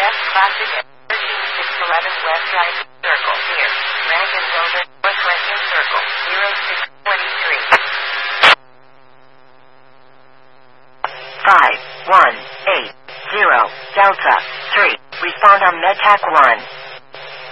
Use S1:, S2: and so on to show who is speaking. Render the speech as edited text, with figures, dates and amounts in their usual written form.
S1: West Classic at 13611 West Drive Circle near Rankin Building, West Rankin Circle, 0623.
S2: 5180 Delta 3. Respond on MedTac 1.